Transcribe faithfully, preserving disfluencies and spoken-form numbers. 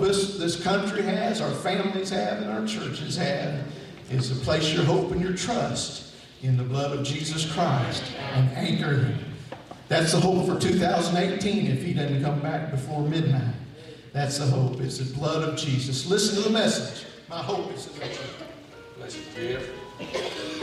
this, this country has, our families have, and our churches have, is to place your hope and your trust in the blood of Jesus Christ and anchor Him. That's the hope for two thousand eighteen if He doesn't come back before midnight. That's the hope. It's the blood of Jesus. Listen to the message. My hope is in the blood. Bless you, Jeff.